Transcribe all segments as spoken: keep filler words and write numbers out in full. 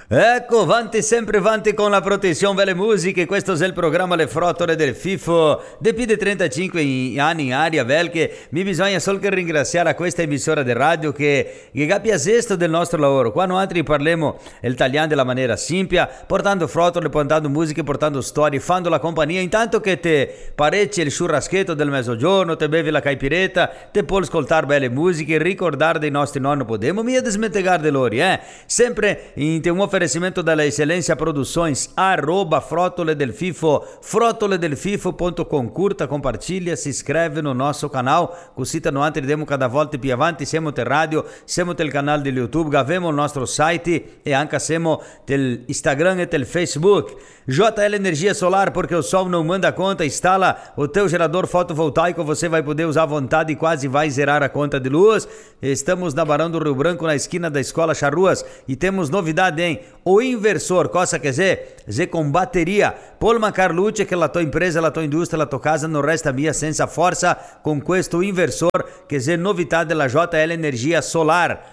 Ecco, vanti sempre vanti con la protezione delle musiche. Questo è il programma Le Frottole del FIFO. Da più di trentacinque anni in aria, che mi bisogna solo che ringraziare a questa emissora di radio che, che capisce gesto del nostro lavoro. Quando altri parliamo il italiano della maniera simpia, portando frottole, portando musiche, portando storie, fando la compagnia. Intanto che te parecchi il churraschetto del mezzogiorno, te bevi la caipiretta, te puoi ascoltare belle musiche, ricordare dei nostri nonni. Podemo mi smentegare di loro, eh? Sempre in te un oferecimento dalla Eccellenza Produções, arroba Frottole del Fifo, frottole del fifo ponto com. Curta, compartilha, se inscreve no nosso canal, così non altri demo cada volta più avanti. Siamo te radio, siamo tel canal del YouTube, avemo il nostro site e anche siamo tel Instagram e tel Facebook. J L Energia Solar, porque o sol não manda conta, instala o teu gerador fotovoltaico, você vai poder usar à vontade e quase vai zerar a conta de luz. Estamos na Barão do Rio Branco, na esquina da Escola Charruas, e temos novidade, hein? O inversor, cosa quer dizer? Dizer com bateria. Polman Carlucci, que la tua empresa, la tua indústria, la tua casa não resta via senza forza com questo inversor, quer dizer, novidade della J L Energia Solar.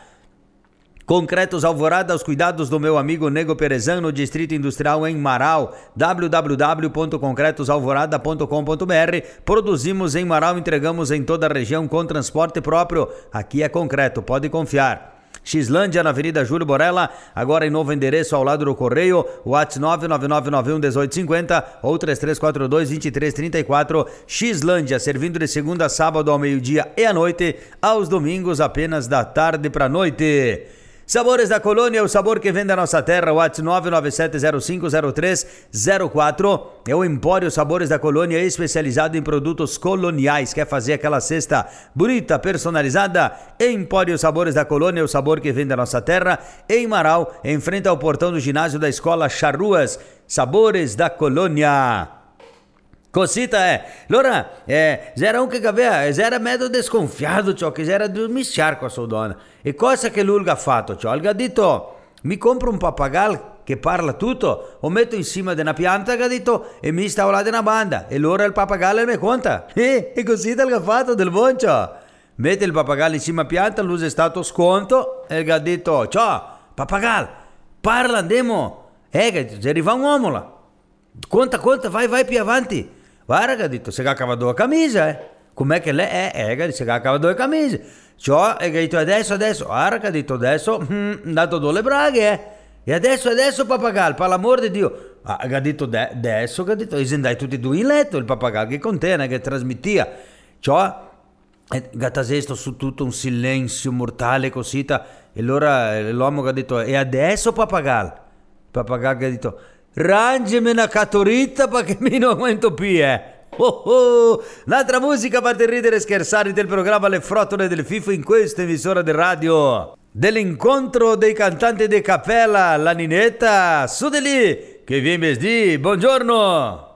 Concretos Alvorada, aos cuidados do meu amigo Nego Perezan, no Distrito Industrial em Marau, w w w ponto concretos alvorada ponto com ponto b r. Produzimos em Marau, entregamos em toda a região com transporte próprio. Aqui é concreto, pode confiar. Xlândia, na Avenida Júlio Borella, agora em novo endereço ao lado do Correio, WhatsApp nove nove nove nove um um oito cinco zero ou três três quatro dois, dois três três quatro. Xlândia, servindo de segunda a sábado ao meio-dia e à noite, aos domingos apenas da tarde para noite. Sabores da Colônia, o sabor que vem da nossa terra, WhatsApp nove nove sete zero cinco zero três zero quatro. É o Empório Sabores da Colônia, especializado em produtos coloniais. Quer fazer aquela cesta bonita, personalizada? Empório Sabores da Colônia, o sabor que vem da nossa terra. Em Marau, em frente ao portão do ginásio da Escola Charruas. Sabores da Colônia. Cosita é, allora, eh, era un che aveva, era medio desconfiato, ciò che era di mischiare con sua donna. E cosa che lui ha fatto, ciò? Ha detto, mi compro un pappagallo che parla tutto, lo metto in cima di una pianta, ha detto, e mi stavo là di una banda, e allora il pappagallo mi conta. E, e così te l'ha fatto del buon, ciò. Mette il pappagallo in cima alla pianta, lui è stato sconto, e ha detto, ciao, pappagallo, parla, andiamo. E, se arriva un uomo là. Conta, conta, vai, vai più avanti. Guarda, ha detto, se ha cavato la camicia, eh. Com'è che lei è? Eh, ha detto, se ha cavato la camicia. Ciò, e ha detto, adesso, adesso, guarda, ha detto, adesso, hm, dato due le braghe, eh. E adesso, adesso, pappagallo, per l'amor di Dio. Ah, ha detto, adesso, ha detto, e andai tutti e due in letto, il pappagallo che contena, che trasmettia. Ciò, e Gatasesto su tutto un silenzio mortale, cosita. E allora l'uomo ha detto, e adesso, pappagallo? Il pappagallo ha detto, rangimi una catorita perché mi non aguento più, eh. Oh oh, un'altra musica per ridere e scherzare del programma Le Frottole del Fifo in questa emisora di radio. Dell'incontro dei cantanti di Cappella, la Ninetta, su di lì, che vi di buongiorno.